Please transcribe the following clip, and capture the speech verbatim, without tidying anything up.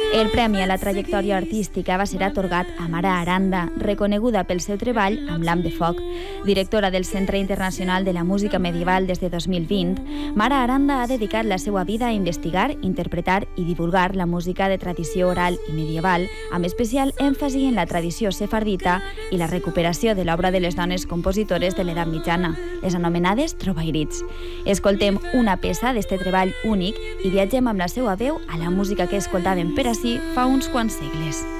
El premi a la trajectòria artística va ser atorgat a Mara Aranda, reconeguda pel seu treball amb l'Ham de Foc. Directora del Centre Internacional de la Música Medieval des de dos mil vint, Mara Aranda ha dedicat la seva vida a investigar, interpretar i divulgar la música de tradició oral i medieval, amb especial èmfasi en la tradició sefardita i la recuperació de l'obra de les dones compositores de l'edat mitjana, les anomenades trobairits. Escoltem una peça d'este treball únic i viatgem amb la seva veu a la música que escoltàvem per ací fa uns quants segles.